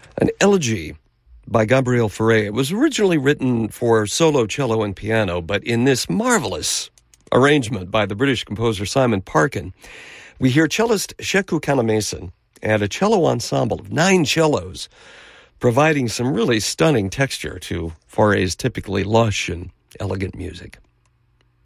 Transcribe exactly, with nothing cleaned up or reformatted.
an elegy by Gabriel Fauré. It was originally written for solo cello and piano, but in this marvelous arrangement by the British composer Simon Parkin, we hear cellist Sheku Kannamason and a cello ensemble of nine cellos, providing some really stunning texture to Fauré's typically lush and elegant music.